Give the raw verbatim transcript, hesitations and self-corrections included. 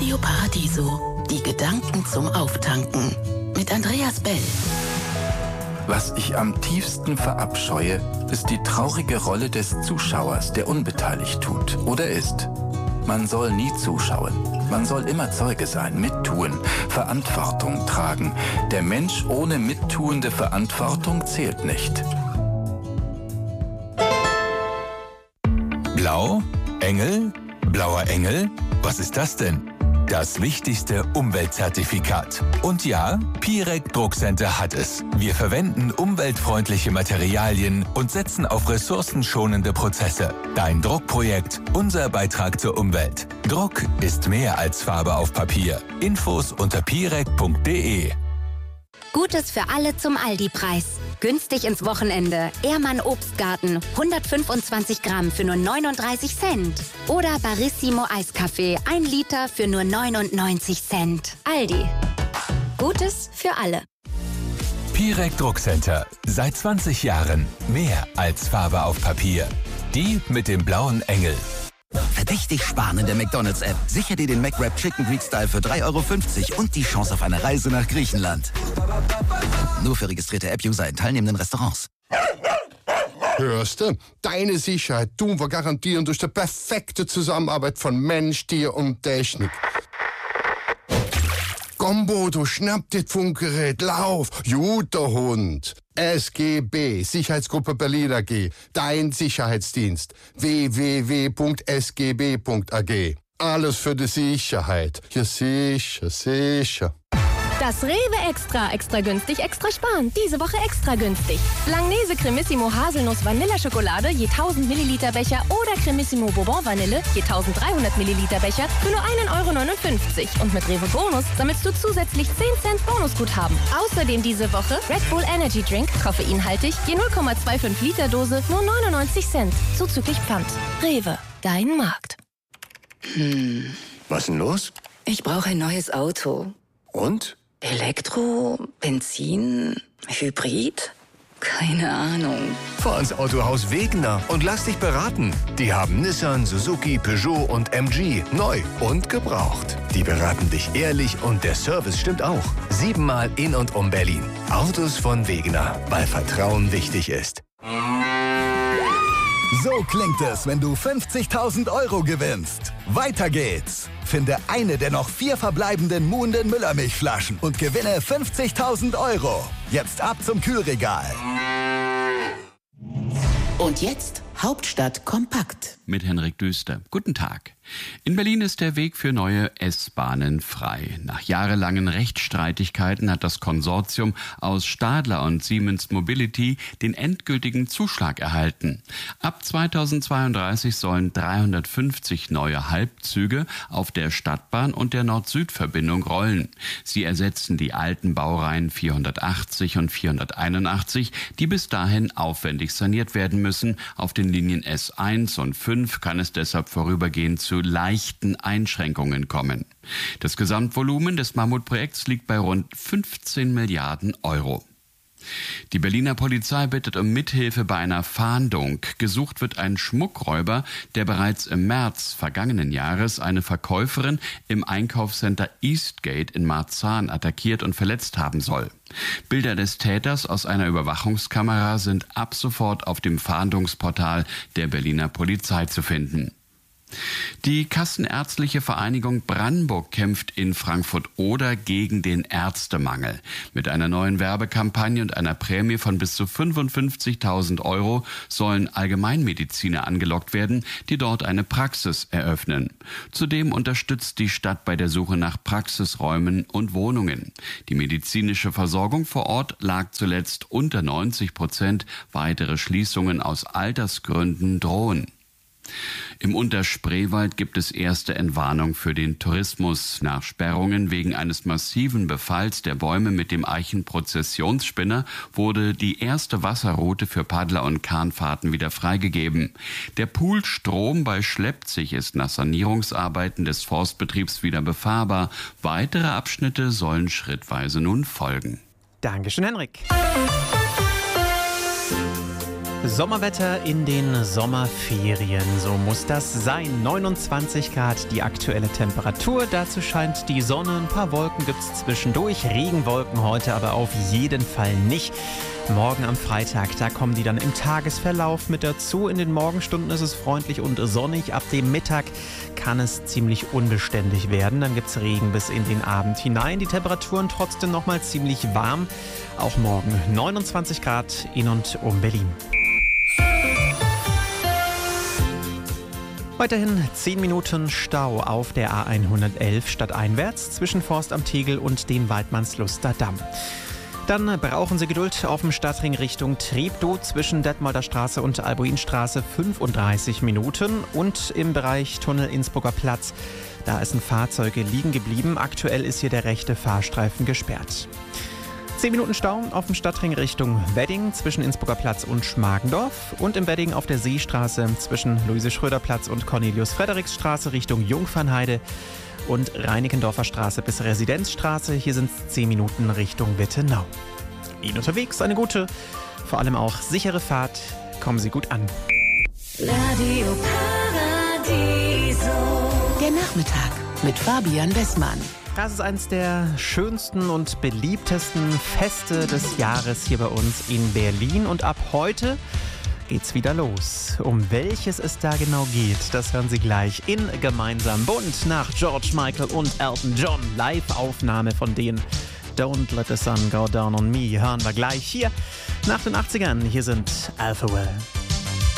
Radio Paradiso, die Gedanken zum Auftanken. Mit Andreas Bell. Was ich am tiefsten verabscheue, ist die traurige Rolle des Zuschauers, der unbeteiligt tut oder ist. Man soll nie zuschauen. Man soll immer Zeuge sein, mittun, Verantwortung tragen. Der Mensch ohne mittuende Verantwortung zählt nicht. Blau? Engel? Blauer Engel? Was ist das denn? Das wichtigste Umweltzertifikat. Und ja, Pirec Druckcenter hat es. Wir verwenden umweltfreundliche Materialien und setzen auf ressourcenschonende Prozesse. Dein Druckprojekt, unser Beitrag zur Umwelt. Druck ist mehr als Farbe auf Papier. Infos unter pirec punkt de. Gutes für alle zum Aldi-Preis. Günstig ins Wochenende. Ehrmann Obstgarten. hundertfünfundzwanzig Gramm für nur neununddreißig Cent. Oder Barissimo Eiskaffee. ein Liter für nur neunundneunzig Cent. Aldi. Gutes für alle. Pirec Druckcenter. Seit zwanzig Jahren mehr als Farbe auf Papier. Die mit dem blauen Engel. Verdächtig sparen in der McDonald's-App. Sicher dir den McWrap Chicken Greek Style für drei Euro fünfzig und die Chance auf eine Reise nach Griechenland. Nur für registrierte App-User in teilnehmenden Restaurants. Hörst du? Deine Sicherheit tun wir garantieren durch die perfekte Zusammenarbeit von Mensch, Tier und Technik. Komm, Bodo, schnapp dir das Funkgerät, lauf, guter Hund. S G B, Sicherheitsgruppe Berlin A G, dein Sicherheitsdienst. w w w punkt s g b punkt a g. Alles für die Sicherheit. Ja, sicher, sicher. Das Rewe Extra. Extra günstig, extra sparen. Diese Woche extra günstig. Langnese Cremissimo Haselnuss Vanilleschokolade je tausend Milliliter Becher oder Cremissimo Bourbon Vanille je tausenddreihundert Milliliter Becher für nur ein Euro neunundfünfzig. Und mit Rewe Bonus sammelst du zusätzlich zehn Cent Bonusguthaben. Außerdem diese Woche Red Bull Energy Drink, koffeinhaltig, je null Komma fünfundzwanzig Liter Dose, nur neunundneunzig Cent. Zuzüglich Pfand. Rewe, dein Markt. Hm. Was denn los? Ich brauche ein neues Auto. Und? Elektro, Benzin, Hybrid? Keine Ahnung. Fahr ins Autohaus Wegener und lass dich beraten. Die haben Nissan, Suzuki, Peugeot und M G. Neu und gebraucht. Die beraten dich ehrlich und der Service stimmt auch. Siebenmal in und um Berlin. Autos von Wegener, weil Vertrauen wichtig ist. So klingt es, wenn du fünfzigtausend Euro gewinnst. Weiter geht's. Finde eine der noch vier verbleibenden Muhnden Müllermilchflaschen und gewinne fünfzigtausend Euro. Jetzt ab zum Kühlregal. Und jetzt Hauptstadt kompakt. Mit Henrik Düster. Guten Tag. In Berlin ist der Weg für neue S-Bahnen frei. Nach jahrelangen Rechtsstreitigkeiten hat das Konsortium aus Stadler und Siemens Mobility den endgültigen Zuschlag erhalten. Ab zweitausendzweiunddreißig sollen dreihundertfünfzig neue Halbzüge auf der Stadtbahn und der Nord-Süd-Verbindung rollen. Sie ersetzen die alten Baureihen vierhundertachtzig und vierhunderteinundachtzig, die bis dahin aufwendig saniert werden müssen. Auf den Linien S eins und fünf kann es deshalb vorübergehend zu leichten Einschränkungen kommen. Das Gesamtvolumen des Mammutprojekts liegt bei rund fünfzehn Milliarden Euro. Die Berliner Polizei bittet um Mithilfe bei einer Fahndung. Gesucht wird ein Schmuckräuber, der bereits im März vergangenen Jahres eine Verkäuferin im Einkaufscenter Eastgate in Marzahn attackiert und verletzt haben soll. Bilder des Täters aus einer Überwachungskamera sind ab sofort auf dem Fahndungsportal der Berliner Polizei zu finden. Die Kassenärztliche Vereinigung Brandenburg kämpft in Frankfurt-Oder gegen den Ärztemangel. Mit einer neuen Werbekampagne und einer Prämie von bis zu fünfundfünfzigtausend Euro sollen Allgemeinmediziner angelockt werden, die dort eine Praxis eröffnen. Zudem unterstützt die Stadt bei der Suche nach Praxisräumen und Wohnungen. Die medizinische Versorgung vor Ort lag zuletzt unter neunzig Prozent. Weitere Schließungen aus Altersgründen drohen. Im Unterspreewald gibt es erste Entwarnung für den Tourismus. Nach Sperrungen wegen eines massiven Befalls der Bäume mit dem Eichenprozessionsspinner wurde die erste Wasserroute für Paddler- und Kahnfahrten wieder freigegeben. Der Pool Strom bei Schleppzig ist nach Sanierungsarbeiten des Forstbetriebs wieder befahrbar. Weitere Abschnitte sollen schrittweise nun folgen. Dankeschön, Henrik. Sommerwetter in den Sommerferien, so muss das sein. neunundzwanzig Grad die aktuelle Temperatur, dazu scheint die Sonne, ein paar Wolken gibt es zwischendurch, Regenwolken heute aber auf jeden Fall nicht. Morgen am Freitag, da kommen die dann im Tagesverlauf mit dazu. In den Morgenstunden ist es freundlich und sonnig. Ab dem Mittag kann es ziemlich unbeständig werden. Dann gibt es Regen bis in den Abend hinein. Die Temperaturen trotzdem nochmal ziemlich warm. Auch morgen neunundzwanzig Grad in und um Berlin. Weiterhin zehn Minuten Stau auf der A hundertelf stadteinwärts zwischen Forst am Tegel und dem Waldmannsluster Damm. Dann brauchen Sie Geduld auf dem Stadtring Richtung Treptow zwischen Detmolder Straße und Albuinstraße fünfunddreißig Minuten und im Bereich Tunnel Innsbrucker Platz. Da ist ein Fahrzeug liegen geblieben. Aktuell ist hier der rechte Fahrstreifen gesperrt. zehn Minuten Stau auf dem Stadtring Richtung Wedding zwischen Innsbrucker Platz und Schmargendorf und im Wedding auf der Seestraße zwischen Luise-Schröder-Platz und Cornelius-Friedrichs-Straße Richtung Jungfernheide und Reinickendorfer Straße bis Residenzstraße. Hier sind es zehn Minuten Richtung Wittenau. Ihnen unterwegs eine gute, vor allem auch sichere Fahrt. Kommen Sie gut an. Radio Paradiso. Der Nachmittag mit Fabian Bessmann. Das ist eines der schönsten und beliebtesten Feste des Jahres hier bei uns in Berlin. Und ab heute geht's wieder los. Um welches es da genau geht, das hören Sie gleich in Gemeinsam Bunt nach George Michael und Elton John. Live-Aufnahme von den Don't Let the Sun Go Down on Me hören wir gleich hier nach den achtzigern. Hier sind Alpha Well.